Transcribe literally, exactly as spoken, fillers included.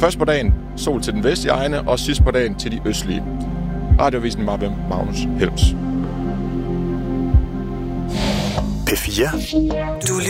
Først på dagen sol til den vestlige egne, og sidst på dagen til de østlige. Radioavisen var ved Magnus Helms. P fire. Du